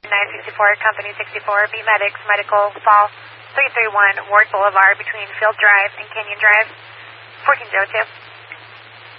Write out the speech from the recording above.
964, Company 64, B Medics, Medical, Fall 331, Ward Boulevard between Field Drive and Canyon Drive, 1402.